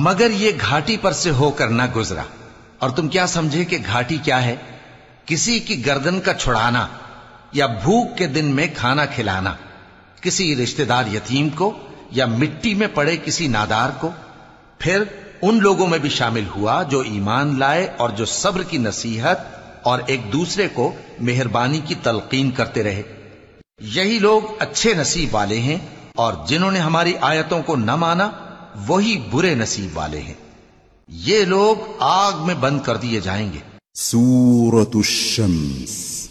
मगर ये घाटी पर से होकर न गुजरा। और तुम क्या समझे कि घाटी क्या है? किसी की गर्दन का छुड़ाना या भूख के दिन में खाना खिलाना, किसी रिश्तेदार यतीम को या मिट्टी में पड़े किसी नादार को। फिर उन लोगों में भी शामिल हुआ जो ईमान लाए और जो सब्र की नसीहत और एक दूसरे को मेहरबानी की तलकीन करते रहे। यही लोग अच्छे नसीब वाले हैं, और जिन्होंने हमारी आयतों को न माना वही बुरे नसीब वाले हैं। ये लोग आग में बंद कर दिए जाएंगे। सूरतुश शम्स